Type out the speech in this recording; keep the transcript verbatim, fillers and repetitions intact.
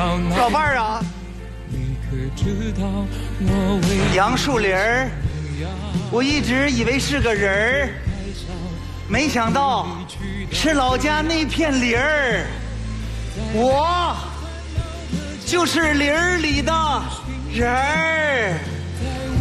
老伴儿啊，杨树林儿，我一直以为是个人儿，没想到是老家那片林儿。我就是林儿里的人儿。